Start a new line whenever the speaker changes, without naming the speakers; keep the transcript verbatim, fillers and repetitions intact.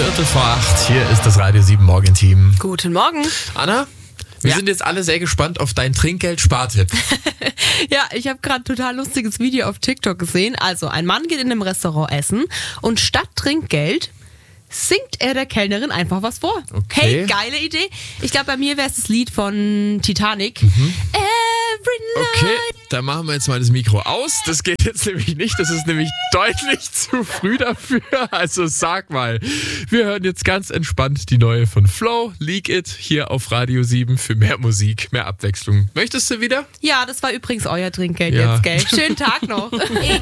Viertel vor acht, hier ist das Radio sieben Morgenteam.
Guten Morgen.
Anna, wir
Ja.
sind jetzt alle sehr gespannt auf deinen Trinkgeld-Spartipp.
Ja, ich habe gerade ein total lustiges Video auf TikTok gesehen. Also, ein Mann geht in einem Restaurant essen und statt Trinkgeld singt er der Kellnerin einfach was vor.
Okay.
Hey, geile Idee. Ich glaube, bei mir wäre es das Lied von Titanic. Every night.
Okay, dann machen wir jetzt mal das Mikro aus. Das geht jetzt nämlich nicht. Das ist nämlich deutlich zu früh dafür. Also sag mal, wir hören jetzt ganz entspannt die neue von Flo, Leak It, hier auf Radio sieben für mehr Musik, mehr Abwechslung. Möchtest du wieder?
Ja, das war übrigens euer Trinkgeld
Ja.
jetzt, gell? Schönen Tag noch.